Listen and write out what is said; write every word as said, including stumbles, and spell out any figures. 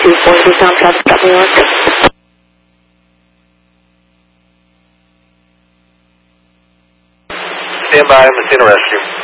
two forty Sound Prescott, New York. Stand by, Messina Rescue.